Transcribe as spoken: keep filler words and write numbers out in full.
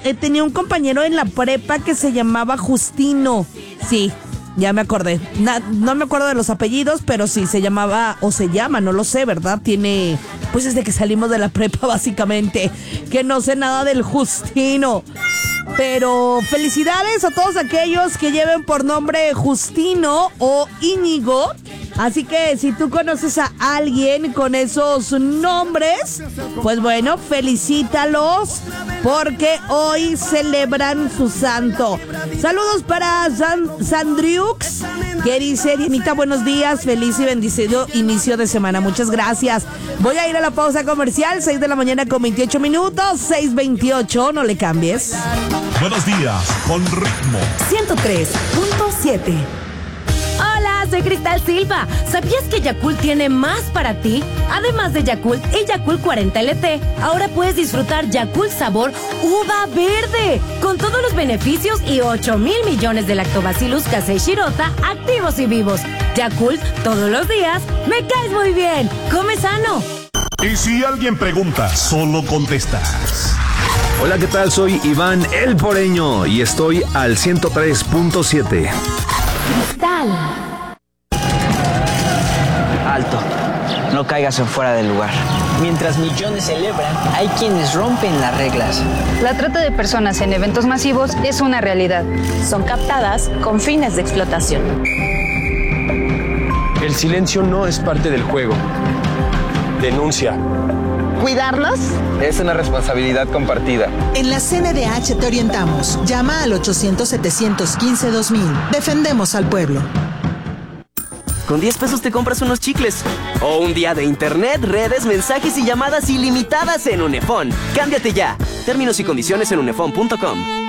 eh, tenía un compañero en la prepa que se llamaba Justino. Sí, ya me acordé. Na, no me acuerdo de los apellidos, pero sí, se llamaba, o se llama, no lo sé, ¿verdad? Tiene, pues desde que salimos de la prepa, básicamente, que no sé nada del Justino. Pero felicidades a todos aquellos que lleven por nombre Justino o Íñigo. Así que si tú conoces a alguien con esos nombres, pues bueno, felicítalos porque hoy celebran su santo. Saludos para San, Sandriux, que dice: Dianita, buenos días, feliz y bendecido inicio de semana. Muchas gracias. Voy a ir a la pausa comercial, seis de la mañana con veintiocho minutos, seis veintiocho, no le cambies. Buenos días, con ritmo. ciento tres punto siete. Hola, soy Cristal Silva. ¿Sabías que Yakult tiene más para ti? Además de Yakult y Yakult cuarenta L T, ahora puedes disfrutar Yakult sabor uva verde, con todos los beneficios y ocho mil millones de lactobacillus casei shirota activos y vivos. Yakult, todos los días, me caes muy bien. Come sano. Y si alguien pregunta, solo contestas. Hola, ¿qué tal? Soy Iván El Poreño y estoy al ciento tres punto siete. Cristal. Alto, no caigas en fuera del lugar. Mientras millones celebran, hay quienes rompen las reglas. La trata de personas en eventos masivos es una realidad. Son captadas con fines de explotación. El silencio no es parte del juego. Denuncia. ¿Cuidarnos? Es una responsabilidad compartida. En la C N D H te orientamos. Llama al ochocientos, setecientos quince, dos mil. Defendemos al pueblo. Con diez pesos te compras unos chicles. O un día de internet, redes, mensajes y llamadas ilimitadas en Unefón. Cámbiate ya. Términos y condiciones en unefón punto com.